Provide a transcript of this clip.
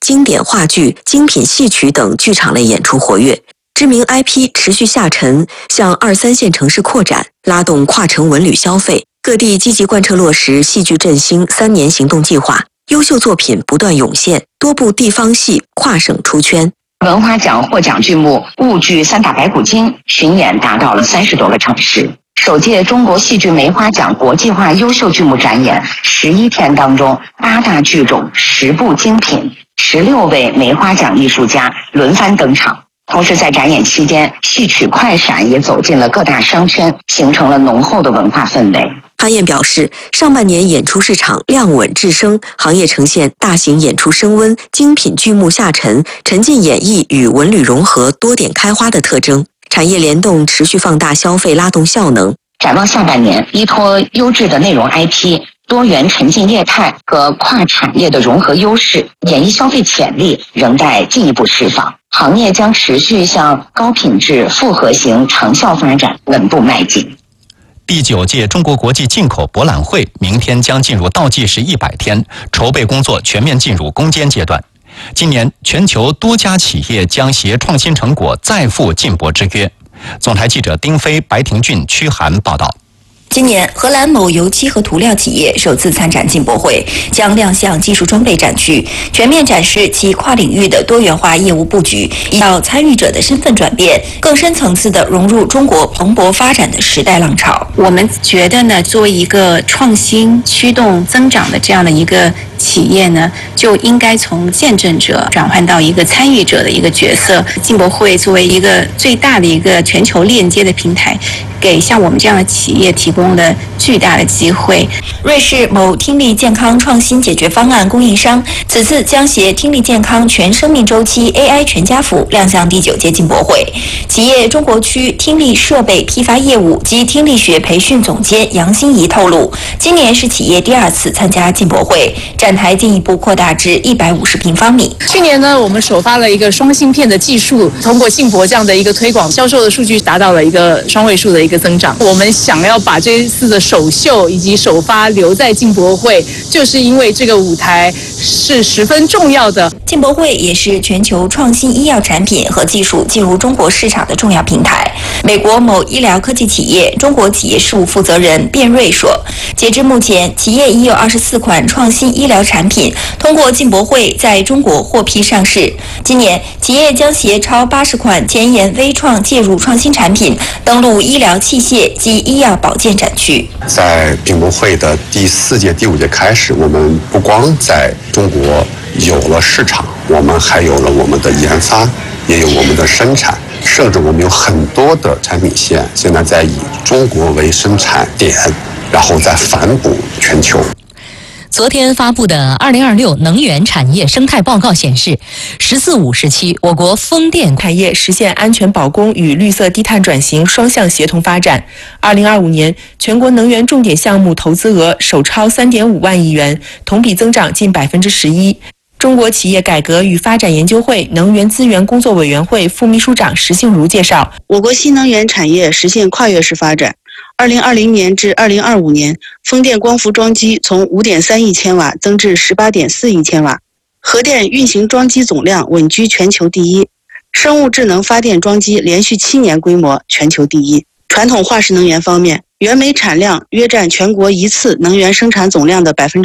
经典话剧、精品戏曲等剧场类演出活跃。知名 IP 持续下沉，向2、3线城市扩展，拉动跨城文旅消费。各地积极贯彻落实戏剧振兴3年行动计划，优秀作品不断涌现，多部地方戏跨省出圈。 文化奖获奖剧目《婺剧3打白骨精》巡演达到了30多个城市。首届中国戏剧梅花奖国际化优秀剧目展演11天当中，8大剧种、10部精品、16位梅花奖艺术家轮番登场。同时，在展演期间，戏曲快闪也走进了各大商圈，形成了浓厚的文化氛围。 潘燕表示，上半年演出市场量稳质升，行业呈现大型演出升温、精品剧目下沉、沉浸演绎与文旅融合多点开花的特征。产业联动持续放大消费拉动效能。 展望下半年，依托优质的内容 IP、多元沉浸业态和跨产业的融合优势，演艺消费潜力仍待进一步释放。行业将持续向高品质、复合型长效发展稳步迈进。 第9届中国国际进口博览会明天将进入倒计时100天，筹备工作全面进入攻坚阶段。今年，全球多家企业将携创新成果再赴进博之约。总台记者丁飞、白廷俊、屈涵报道。 今年，荷兰某油漆和涂料企业首次参展进博会，将亮相技术装备展区，全面展示其跨领域的多元化业务布局，以到参与者的身份转变，更深层次地融入中国蓬勃发展的时代浪潮。 我们觉得呢，作为一个创新驱动增长的这样的一个企业呢，就应该从见证者转换到一个参与者的一个角色。进博会作为一个最大的一个全球链接的平台，给像我们这样的企业提供了巨大的机会。 瑞士某听力健康创新解决方案供应商此次将携听力健康全生命周期 AI 全家福亮相第9届进博会。企业中国区听力设备批发业务及听力学培训总监杨欣怡透露，今年是企业第2次参加进博会，展台进一步扩大至150平方米。 去年呢，我们首发了一个双芯片的技术，通过进博这样的一个推广，销售的数据达到了一个双位数的一个增长。我们想要把这一次的首秀以及首发留在进博会，就是因为这个舞台是十分重要的。 进博会也是全球创新医药产品和技术进入中国市场的重要平台。美国某医疗科技企业中国企业事务负责人卞瑞说，截至目前，企业已有24款创新医疗产品通过进博会在中国获批上市。今年，企业将携超80款前沿微创介入创新产品登陆医疗器械及医药保健展区。 在进博会的第4届、第5届开始，我们不光在中国有了市场，我们还有了我们的研发，也有我们的生产，甚至我们有很多的产品线现在在以中国为生产点，然后再反哺全球。 昨天发布的2026能源产业生态报告显示，“14五”时期我国风电产业实现安全保供与绿色低碳转型双向协同发展。2025年，全国能源重点项目投资额首超3.5万亿元，同比增长近11%。中国企业改革与发展研究会能源资源工作委员会副秘书长石杏如介绍， 我国新能源产业实现跨越式发展。2020年至2025年，风电光伏装机从5.3亿千瓦增至18.4亿千瓦，核电运行装机总量稳居全球第一，生物智能发电装机连续7年规模全球第一。传统化石能源方面，原煤产量约占全国一次能源生产总量的